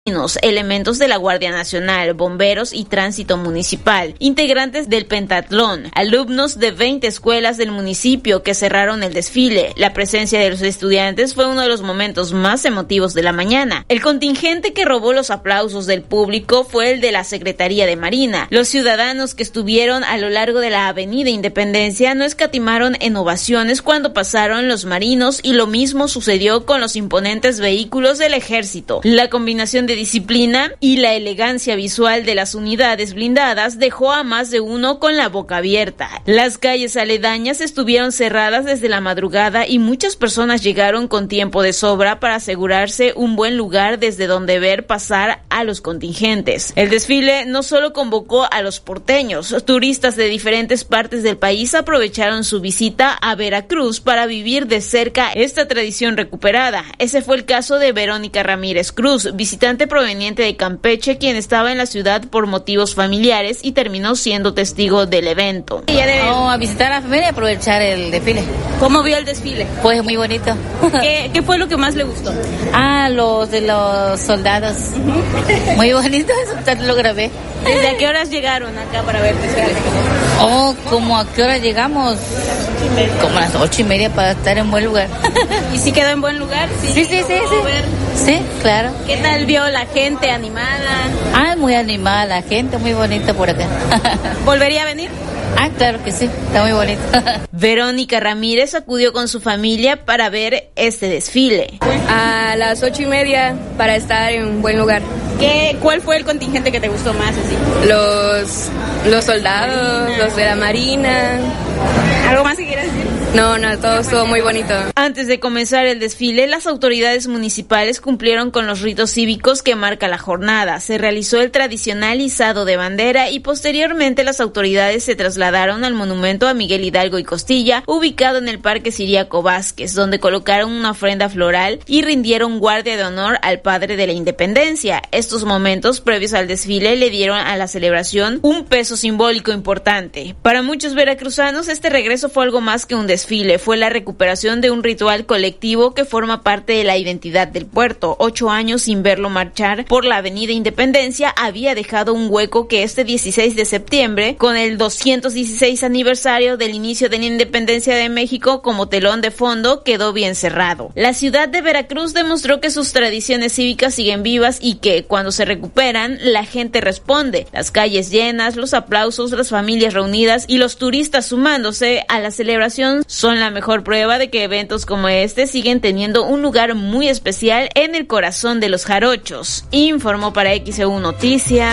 elementos de la Guardia Nacional, bomberos y tránsito municipal, integrantes del pentatlón, alumnos de 20 escuelas del municipio que cerraron el desfile. La presencia de los estudiantes fue uno de los momentos más emotivos de la mañana. El contingente que robó los aplausos del público fue el de la Secretaría de Marina. Los ciudadanos que estuvieron a lo largo de la Avenida Independencia no escatimaron en ovaciones cuando pasaron los marinos, y lo mismo sucedió con los imponentes vehículos del ejército. La combinación de disciplina y la elegancia visual de las unidades blindadas dejó a más de uno con la boca abierta. Las calles aledañas estuvieron cerradas desde la madrugada y muchas personas llegaron con tiempo de sobra para asegurarse un buen lugar desde donde ver pasar a los contingentes. El desfile no solo convocó a los porteños, turistas de diferentes partes del país aprovecharon su visita a Veracruz para vivir de cerca esta tradición recuperada. Ese fue el caso de Verónica Ramírez Cruz, visitante proveniente de Campeche, quien estaba en la ciudad por motivos familiares y terminó siendo testigo del evento. A visitar a la familia y aprovechar el desfile. ¿Cómo vio el desfile? Pues muy bonito. ¿Qué fue lo que más le gustó? Los de los soldados. Muy bonito, eso lo grabé. ¿Desde a qué horas llegaron acá para ver el desfile? ¿Cómo a qué hora llegamos? Como a las 8:30 para estar en buen lugar. ¿Y si quedó en buen lugar? Sí. Sí, claro. ¿Qué tal vio la gente animada? Muy animada la gente, muy bonita por acá. ¿Volvería a venir? Claro que sí, está muy bonito. Verónica Ramírez acudió con su familia para ver este desfile. A las 8:30 para estar en un buen lugar. ¿Cuál fue el contingente que te gustó más así? Los soldados, los de la Marina. ¿Algo más que quieras decir? No, todo estuvo muy bonito. Antes de comenzar el desfile, las autoridades municipales cumplieron con los ritos cívicos que marca la jornada. Se realizó el tradicional izado de bandera y posteriormente las autoridades se trasladaron al monumento a Miguel Hidalgo y Costilla, ubicado en el Parque Ciriaco Vázquez, donde colocaron una ofrenda floral y rindieron guardia de honor al padre de la independencia. Estos momentos previos al desfile le dieron a la celebración un peso simbólico importante. Para muchos veracruzanos, este regreso fue algo más que un desfile, fue la recuperación de un ritual colectivo que forma parte de la identidad del puerto. 8 años sin verlo marchar por la Avenida Independencia había dejado un hueco que este 16 de septiembre, con el 216 aniversario del inicio de la independencia de México como telón de fondo, quedó bien cerrado. La ciudad de Veracruz demostró que sus tradiciones cívicas siguen vivas y que, cuando se recuperan, la gente responde. Las calles llenas, los aplausos, las familias reunidas y los turistas sumándose a la celebración son la mejor prueba de que eventos como este siguen teniendo un lugar muy especial en el corazón de los jarochos, informó para XEU Noticias